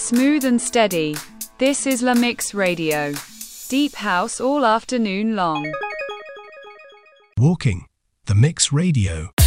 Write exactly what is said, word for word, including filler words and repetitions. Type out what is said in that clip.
Smooth and steady. This is La Mix Radio. Deep house all afternoon long. Walking. The Mix Radio.